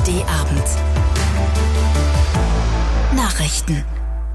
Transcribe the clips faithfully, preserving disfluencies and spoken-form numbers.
D-Abend. Nachrichten.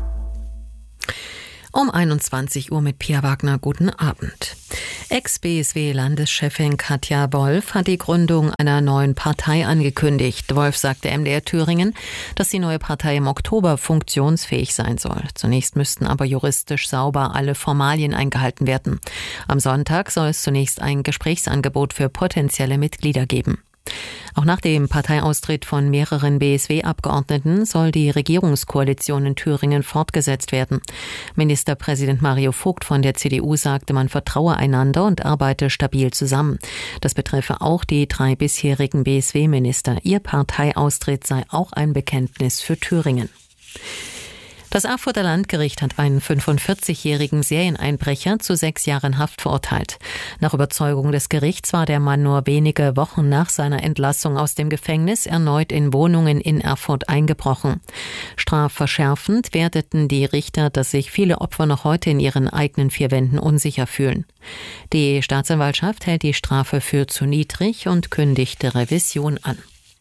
Um einundzwanzig Uhr mit Pia Wagner. Guten Abend. Ex-B S W-Landeschefin Katja Wolf hat die Gründung einer neuen Partei angekündigt. Wolf sagte M D R Thüringen, dass die neue Partei im Oktober funktionsfähig sein soll. Zunächst müssten aber juristisch sauber alle Formalien eingehalten werden. Am Sonntag soll es zunächst ein Gesprächsangebot für potenzielle Mitglieder geben. Auch nach dem Parteiaustritt von mehreren B S W-Abgeordneten soll die Regierungskoalition in Thüringen fortgesetzt werden. Ministerpräsident Mario Vogt von der C D U sagte, man vertraue einander und arbeite stabil zusammen. Das betreffe auch die drei bisherigen B S W-Minister. Ihr Parteiaustritt sei auch ein Bekenntnis für Thüringen. Das Erfurter Landgericht hat einen fünfundvierzigjährigen Serieneinbrecher zu sechs Jahren Haft verurteilt. Nach Überzeugung des Gerichts war der Mann nur wenige Wochen nach seiner Entlassung aus dem Gefängnis erneut in Wohnungen in Erfurt eingebrochen. Strafverschärfend werteten die Richter, dass sich viele Opfer noch heute in ihren eigenen vier Wänden unsicher fühlen. Die Staatsanwaltschaft hält die Strafe für zu niedrig und kündigte Revision an.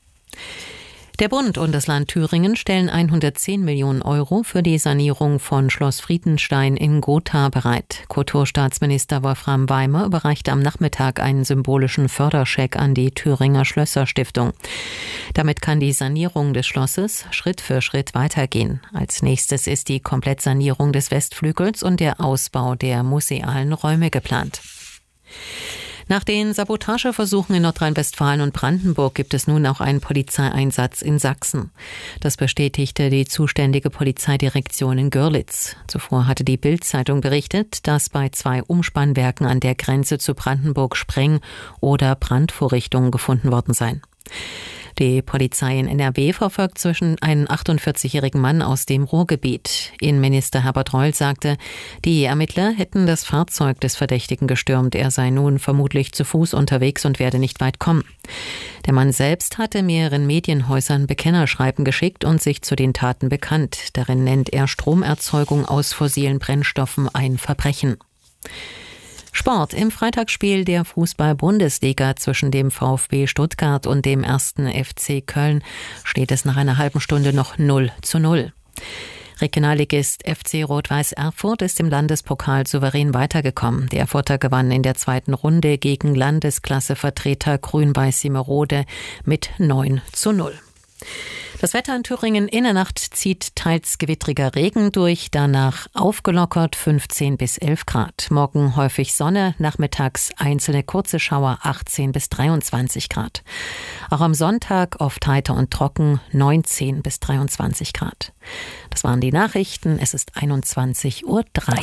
Der Bund und das Land Thüringen stellen hundertzehn Millionen Euro für die Sanierung von Schloss Friedenstein in Gotha bereit. Kulturstaatsminister Wolfram Weimer überreichte am Nachmittag einen symbolischen Förderscheck an die Thüringer Schlösser-Stiftung. Damit kann die Sanierung des Schlosses Schritt für Schritt weitergehen. Als nächstes ist die Komplettsanierung des Westflügels und der Ausbau der musealen Räume geplant. Nach den Sabotageversuchen in Nordrhein-Westfalen und Brandenburg gibt es nun auch einen Polizeieinsatz in Sachsen. Das bestätigte die zuständige Polizeidirektion in Görlitz. Zuvor hatte die Bild-Zeitung berichtet, dass bei zwei Umspannwerken an der Grenze zu Brandenburg Spreng- oder Brandvorrichtungen gefunden worden seien. Die Polizei in N R W verfolgt zwischen einen achtundvierzigjährigen Mann aus dem Ruhrgebiet. Innenminister Herbert Reul sagte, die Ermittler hätten das Fahrzeug des Verdächtigen gestürmt. Er sei nun vermutlich zu Fuß unterwegs und werde nicht weit kommen. Der Mann selbst hatte mehreren Medienhäusern Bekennerschreiben geschickt und sich zu den Taten bekannt. Darin nennt er Stromerzeugung aus fossilen Brennstoffen ein Verbrechen. Sport. Im Freitagsspiel der Fußball-Bundesliga zwischen dem VfB Stuttgart und dem ersten F C Köln steht es nach einer halben Stunde noch null zu null. Regionalligist F C Rot-Weiß Erfurt ist im Landespokal souverän weitergekommen. Die Erfurter gewannen in der zweiten Runde gegen Landesklassevertreter Grün-Weiß Simmerode mit neun zu null. Das Wetter in Thüringen: in der Nacht zieht teils gewittriger Regen durch, danach aufgelockert fünfzehn bis elf Grad. Morgen häufig Sonne, nachmittags einzelne kurze Schauer achtzehn bis dreiundzwanzig Grad. Auch am Sonntag oft heiter und trocken neunzehn bis dreiundzwanzig Grad. Das waren die Nachrichten, es ist einundzwanzig Uhr drei.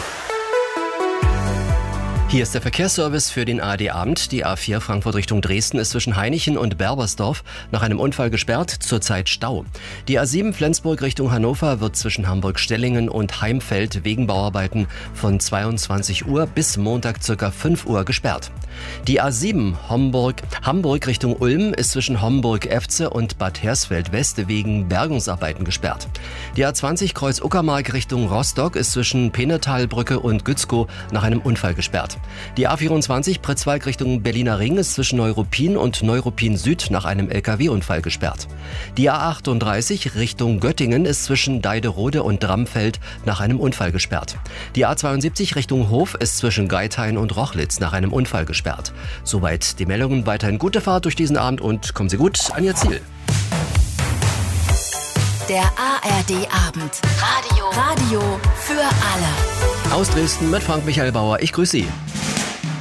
Hier ist der Verkehrsservice für den A R D-Abend. Die A vier Frankfurt Richtung Dresden ist zwischen Hainichen und Berbersdorf nach einem Unfall gesperrt, zurzeit Stau. Die A sieben Flensburg Richtung Hannover wird zwischen Hamburg-Stellingen und Heimfeld wegen Bauarbeiten von zweiundzwanzig Uhr bis Montag ca. fünf Uhr gesperrt. Die A sieben Homburg, Hamburg Richtung Ulm ist zwischen Homburg-Efze und Bad Hersfeld-West wegen Bergungsarbeiten gesperrt. Die A zwanzig Kreuz Uckermark Richtung Rostock ist zwischen Penetalbrücke und Gützkow nach einem Unfall gesperrt. Die A vierundzwanzig Pritzwalk Richtung Berliner Ring ist zwischen Neuruppin und Neuruppin Süd nach einem L K W-Unfall gesperrt. Die A achtunddreißig Richtung Göttingen ist zwischen Deiderode und Dramfeld nach einem Unfall gesperrt. Die A zweiundsiebzig Richtung Hof ist zwischen Geithain und Rochlitz nach einem Unfall gesperrt. Soweit die Meldungen. Weiterhin gute Fahrt durch diesen Abend und kommen Sie gut an Ihr Ziel. Der A R D-Abend. Radio. Radio für alle. Aus Dresden mit Frank Michael Bauer. Ich grüße Sie.